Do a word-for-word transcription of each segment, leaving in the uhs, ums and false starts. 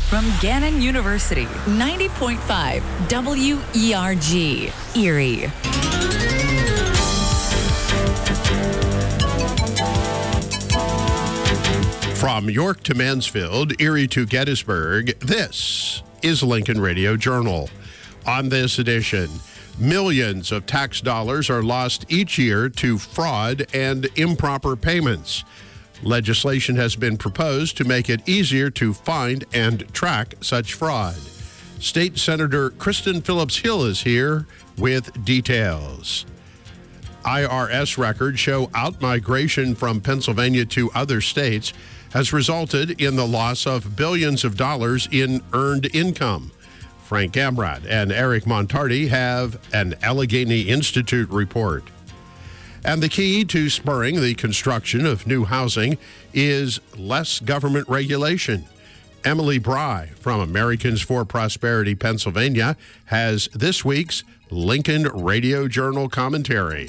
From Gannon University, ninety point five W E R G, Erie. From York to Mansfield, Erie to Gettysburg, this is Lincoln Radio Journal. On this edition, millions of tax dollars are lost each year to fraud and improper payments. Legislation has been proposed to make it easier to find and track such fraud. State Senator Kristen Phillips-Hill is here with details. I R S records show outmigration from Pennsylvania to other states has resulted in the loss of billions of dollars in earned income. Frank Gamrot and Eric Montardi have an Allegheny Institute report. And the key to spurring the construction of new housing is less government regulation. Emily Bry from Americans for Prosperity, Pennsylvania, has this week's Lincoln Radio Journal commentary.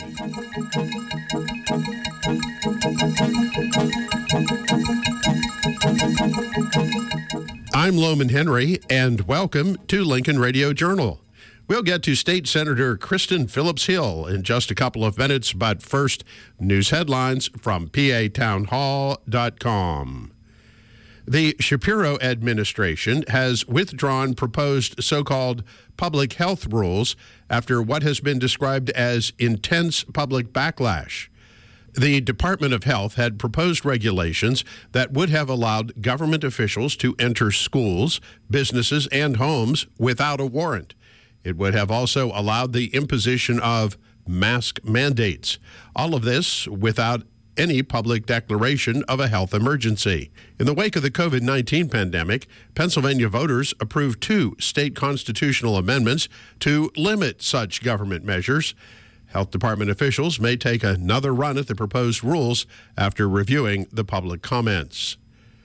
I'm Loman Henry, and welcome to Lincoln Radio Journal. We'll get to State Senator Kristen Phillips-Hill in just a couple of minutes, but first, news headlines from P A town hall dot com. The Shapiro administration has withdrawn proposed so-called public health rules after what has been described as intense public backlash. The Department of Health had proposed regulations that would have allowed government officials to enter schools, businesses, and homes without a warrant. It would have also allowed the imposition of mask mandates. All of this without any public declaration of a health emergency. In the wake of the COVID nineteen pandemic, Pennsylvania voters approved two state constitutional amendments to limit such government measures. Health Department officials may take another run at the proposed rules after reviewing the public comments.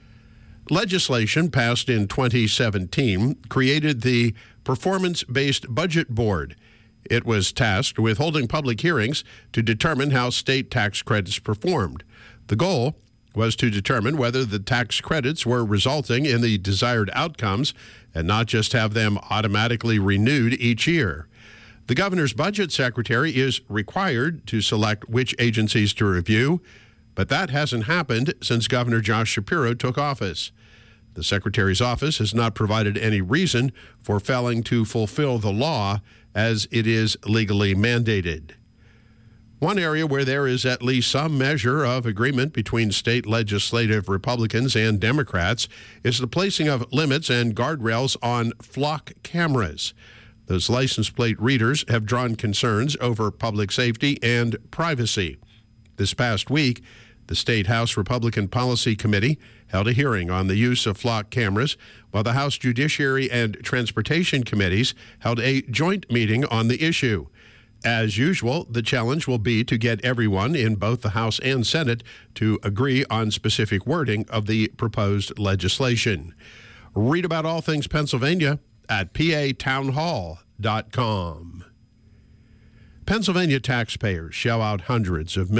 Legislation passed in twenty seventeen created the Performance-Based Budget Board. It was tasked with holding public hearings to determine how state tax credits performed. The goal was to determine whether the tax credits were resulting in the desired outcomes and not just have them automatically renewed each year. The governor's budget secretary is required to select which agencies to review, but that hasn't happened since Governor Josh Shapiro took office. The secretary's office has not provided any reason for failing to fulfill the law as it is legally mandated. One area where there is at least some measure of agreement between state legislative Republicans and Democrats is the placing of limits and guardrails on flock cameras. Those license plate readers have drawn concerns over public safety and privacy. This past week, the State House Republican Policy Committee held a hearing on the use of flock cameras, while the House Judiciary and Transportation Committees held a joint meeting on the issue. As usual, the challenge will be to get everyone in both the House and Senate to agree on specific wording of the proposed legislation. Read about all things Pennsylvania at P A town hall dot com. Pennsylvania taxpayers shell out hundreds of millions